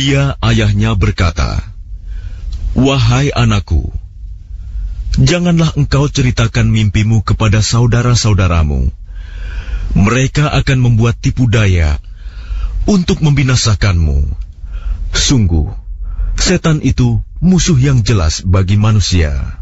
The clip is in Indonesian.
Dia, ayahnya, berkata, "Wahai anakku, janganlah engkau ceritakan mimpimu kepada saudara-saudaramu. Mereka akan membuat tipu daya untuk membinasakanmu. Sungguh, setan itu musuh yang jelas bagi manusia."